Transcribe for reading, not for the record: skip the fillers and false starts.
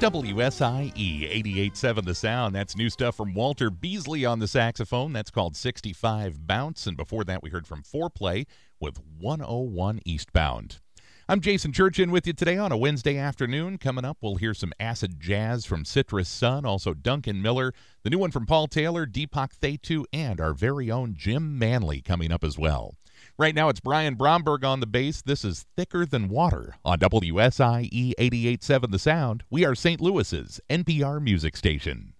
WSIE 88.7 The Sound. That's new stuff from Walter Beasley on the saxophone. That's called 65 Bounce. And before that, we heard from Foreplay with 101 Eastbound. I'm Jason Churchin with you today on a Wednesday afternoon. Coming up, we'll hear some acid jazz from Citrus Sun, also Duncan Miller, the new one from Paul Taylor, Deepak Thetu, and our very own Jim Manley coming up as well. Right now, it's Brian Bromberg on the bass. This is Thicker Than Water on WSIE 88.7 The Sound. We are St. Louis's NPR music station.